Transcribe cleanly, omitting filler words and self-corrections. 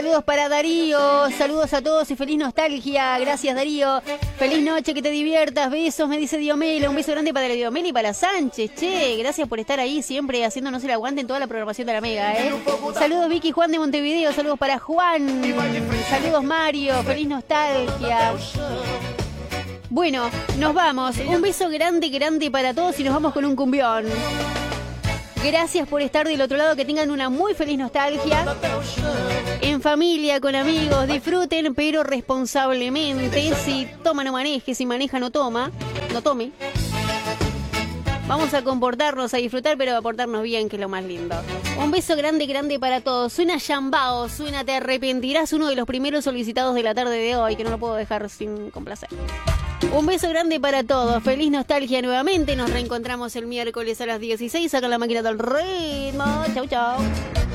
Saludos para Darío, saludos a todos y feliz nostalgia. Gracias, Darío. Feliz noche, que te diviertas. Besos, me dice Diomela. Un beso grande para Diomela y para Sánchez. Che, gracias por estar ahí siempre haciéndonos el aguante en toda la programación de la Mega, ¿eh? Saludos, Vicky y Juan de Montevideo. Saludos para Juan. Saludos, Mario. Feliz nostalgia. Bueno, nos vamos. Un beso grande, grande para todos y nos vamos con un cumbión. Gracias por estar del otro lado, que tengan una muy feliz nostalgia. En familia, con amigos, disfruten, pero responsablemente. Si toma, no maneje, si maneja, no toma. No tome. Vamos a comportarnos, a disfrutar, pero a portarnos bien, que es lo más lindo. Un beso grande, grande para todos. Suena Yambao, suena Te Arrepentirás, uno de los primeros solicitados de la tarde de hoy, que no lo puedo dejar sin complacer. Un beso grande para todos. Feliz nostalgia nuevamente. Nos reencontramos el miércoles a las 16. Saca la máquina del ritmo. Chau, chau.